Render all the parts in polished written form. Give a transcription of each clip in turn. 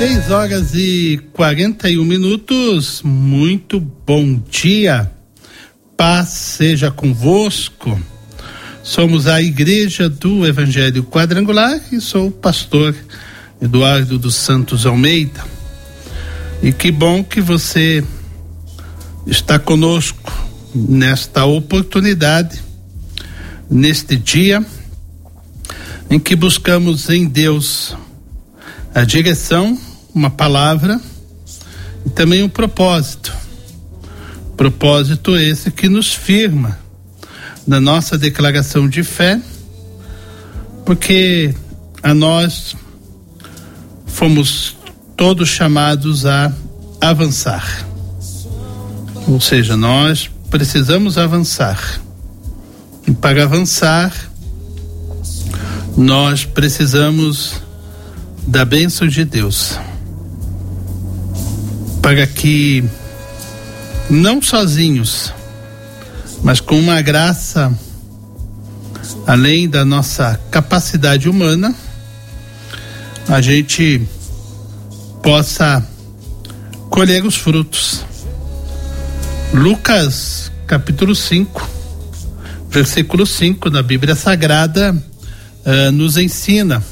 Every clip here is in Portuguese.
6h41. Muito bom dia. Paz seja convosco. Somos a Igreja do Evangelho Quadrangular e sou o pastor Eduardo dos Santos Almeida. E que bom que você está conosco nesta oportunidade, neste dia em que buscamos em Deus a direção, uma palavra e também um propósito. Propósito esse que nos firma na nossa declaração de fé, porque a nós fomos todos chamados a avançar. Ou seja, nós precisamos avançar. E para avançar, nós precisamos da bênção de Deus, para que não sozinhos, mas com uma graça além da nossa capacidade humana, a gente possa colher os frutos. Lucas capítulo 5, versículo 5 da Bíblia Sagrada nos ensina.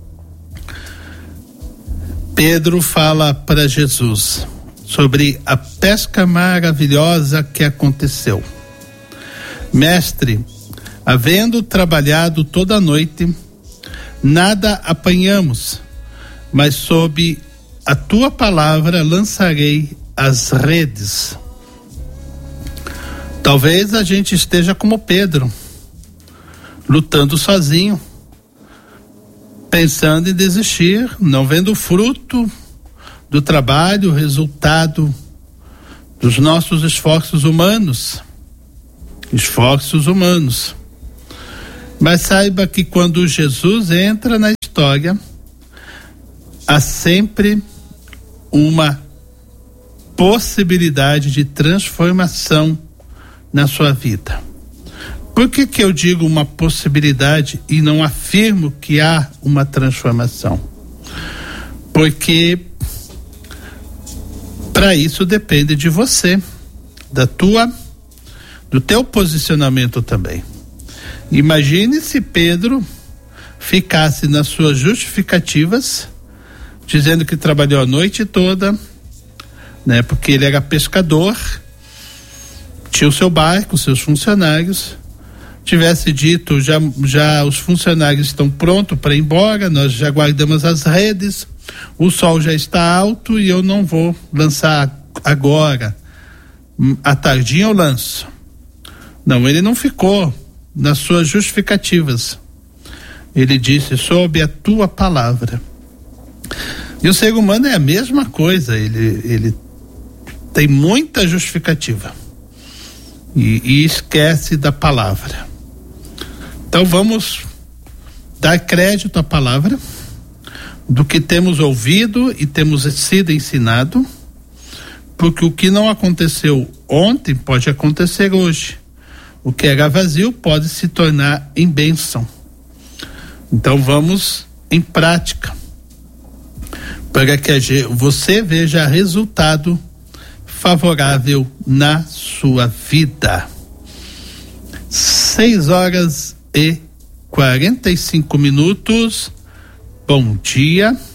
Pedro fala para Jesus sobre a pesca maravilhosa que aconteceu. Mestre, havendo trabalhado toda a noite, nada apanhamos, mas sob a tua palavra lançarei as redes. Talvez a gente esteja como Pedro, lutando sozinho, pensando em desistir, não vendo o fruto do trabalho, o resultado dos nossos esforços humanos. Mas saiba que quando Jesus entra na história, há sempre uma possibilidade de transformação na sua vida. Por que eu digo uma possibilidade e não afirmo que há uma transformação? Porque para isso depende de você, do teu posicionamento também. Imagine se Pedro ficasse nas suas justificativas, dizendo que trabalhou a noite toda, né? Porque ele era pescador, tinha o seu barco, seus funcionários, tivesse dito, já os funcionários estão prontos para ir embora, nós já guardamos as redes, o sol já está alto e eu não vou lançar agora, à tardinha eu lanço. Não, ele não ficou nas suas justificativas. Ele disse, sob a tua palavra. E o ser humano é a mesma coisa, ele tem muita justificativa e esquece da palavra. Então vamos dar crédito à palavra, do que temos ouvido e temos sido ensinado, porque o que não aconteceu ontem pode acontecer hoje. O que era vazio pode se tornar em bênção. Então vamos em prática, para que você veja resultado favorável na sua vida. 6h45. Bom dia.